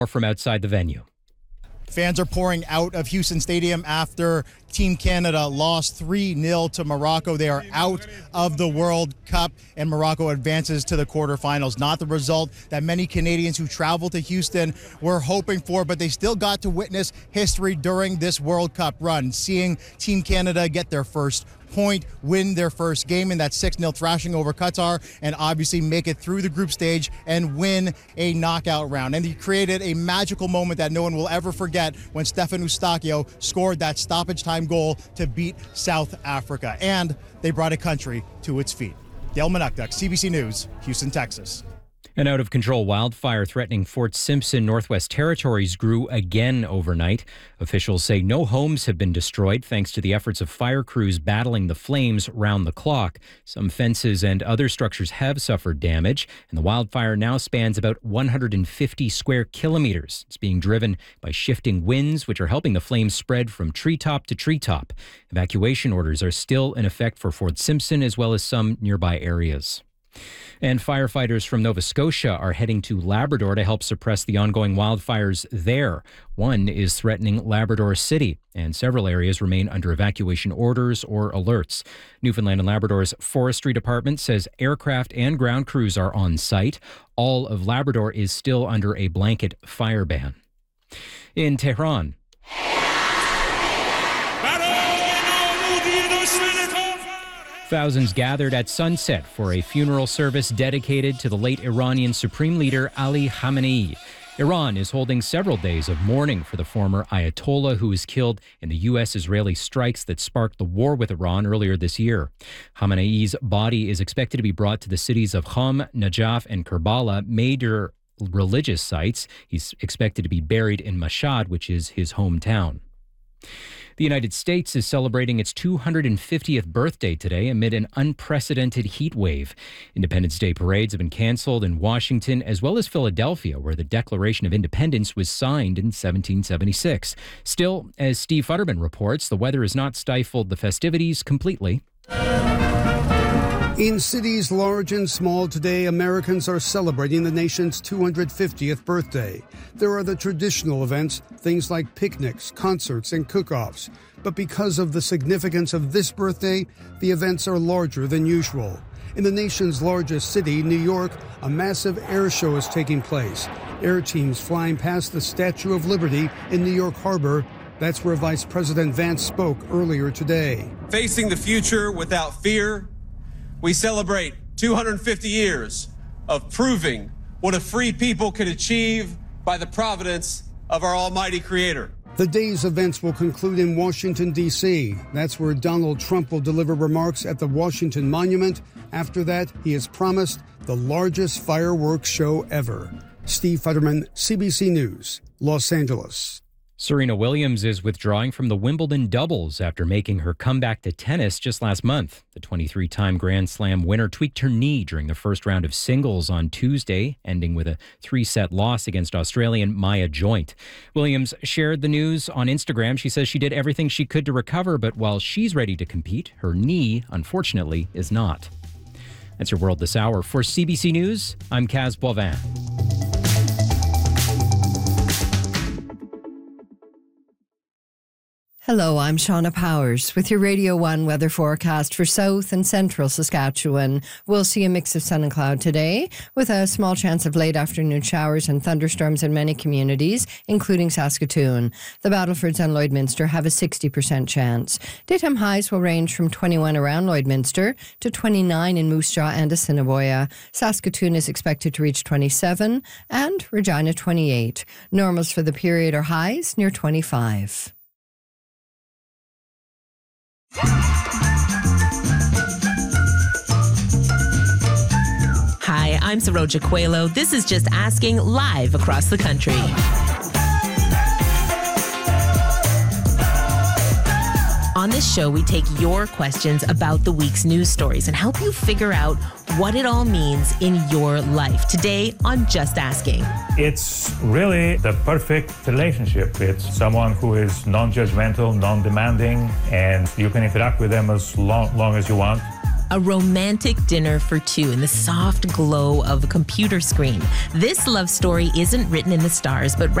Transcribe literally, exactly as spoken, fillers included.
From outside the venue. Fans are pouring out of Houston Stadium after Team Canada lost three nil to Morocco. They are out of the World Cup, and Morocco advances to the quarterfinals. Not the result that many Canadians who traveled to Houston were hoping for, but they still got to witness history during this World Cup run, seeing Team Canada get their first point, win their first game in that six nil thrashing over Qatar, and obviously make it through the group stage and win a knockout round. And he created a magical moment that no one will ever forget when Stefan Eustáquio scored that stoppage time goal to beat South Africa. And they brought a country to its feet. Dale Manukduk, C B C News, Houston, Texas. An out-of-control wildfire threatening Fort Simpson, Northwest Territories grew again overnight. Officials say no homes have been destroyed thanks to the efforts of fire crews battling the flames round the clock. Some fences and other structures have suffered damage, and the wildfire now spans about one hundred fifty square kilometers. It's being driven by shifting winds, which are helping the flames spread from treetop to treetop. Evacuation orders are still in effect for Fort Simpson as well as some nearby areas. And firefighters from Nova Scotia are heading to Labrador to help suppress the ongoing wildfires there. One is threatening Labrador City, and several areas remain under evacuation orders or alerts. Newfoundland and Labrador's Forestry Department says aircraft and ground crews are on site. All of Labrador is still under a blanket fire ban. In Tehran, thousands gathered at sunset for a funeral service dedicated to the late Iranian Supreme Leader Ali Khamenei. Iran is holding several days of mourning for the former Ayatollah who was killed in the U S-Israeli strikes that sparked the war with Iran earlier this year. Khamenei's body is expected to be brought to the cities of Qom, Najaf, and Karbala, major religious sites. He's expected to be buried in Mashhad, which is his hometown. The United States is celebrating its two hundred fiftieth birthday today amid an unprecedented heat wave. Independence Day parades have been canceled in Washington as well as Philadelphia, where the Declaration of Independence was signed in seventeen seventy-six. Still, as Steve Futterman reports, the weather has not stifled the festivities completely. In cities large and small today, Americans are celebrating the nation's two hundred fiftieth birthday. There are the traditional events, things like picnics, concerts, and cook-offs. But because of the significance of this birthday, the events are larger than usual. In the nation's largest city, New York, a massive air show is taking place. Air teams flying past the Statue of Liberty in New York Harbor. That's where Vice President Vance spoke earlier today. Facing the future without fear, we celebrate two hundred fifty years of proving what a free people can achieve by the providence of our almighty Creator. The day's events will conclude in Washington, D C That's where Donald Trump will deliver remarks at the Washington Monument. After that, he has promised the largest fireworks show ever. Steve Futterman, C B C News, Los Angeles. Serena Williams is withdrawing from the Wimbledon doubles after making her comeback to tennis just last month. The twenty-three-time Grand Slam winner tweaked her knee during the first round of singles on Tuesday, ending with a three-set loss against Australian Maya Joint. Williams shared the news on Instagram. She says she did everything she could to recover, but while she's ready to compete, her knee, unfortunately, is not. That's your World This Hour. For C B C News, I'm Kaz Boivin. Hello, I'm Shauna Powers with your Radio one weather forecast for south and central Saskatchewan. We'll see a mix of sun and cloud today with a small chance of late afternoon showers and thunderstorms in many communities, including Saskatoon. The Battlefords and Lloydminster have a sixty percent chance. Daytime highs will range from twenty-one around Lloydminster to twenty-nine in Moose Jaw and Assiniboia. Saskatoon is expected to reach twenty-seven and Regina twenty-eight. Normals for the period are highs near twenty-five. Hi, I'm Saroja Coelho. This is Just Asking live across the country. On this show, we take your questions about the week's news stories and help you figure out what it all means in your life. Today on Just Asking. It's really the perfect relationship. It's someone who is non-judgmental, non-demanding, and you can interact with them as long, long as you want. a romantic dinner for two in the soft glow of a computer screen. This love story isn't written in the stars, but